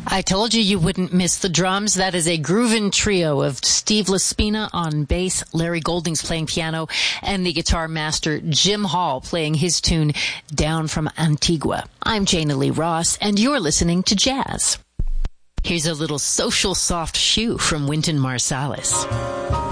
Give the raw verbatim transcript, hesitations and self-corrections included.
I told you you wouldn't miss the drums. That is a groovin' trio of Steve Laspina on bass, Larry Goldings playing piano, and the guitar master Jim Hall playing his tune Down from Antigua. I'm Jana Lee Ross, and you're listening to Jazz. Here's a little social soft shoe from Wynton Marsalis.